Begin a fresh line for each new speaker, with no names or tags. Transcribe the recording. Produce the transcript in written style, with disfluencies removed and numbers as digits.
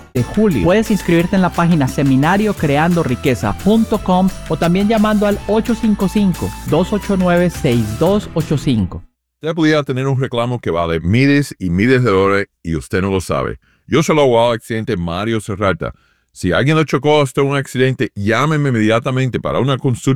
de julio. Puedes inscribirte en la página seminariocreandoriqueza.com o también llamando al 855-289-6285.
Usted pudiera tener un reclamo que vale miles y miles de dólares y usted no lo sabe. Yo soy el abogado de accidente Mario Serrata. Si alguien lo chocó hasta un accidente, llámeme inmediatamente para una consulta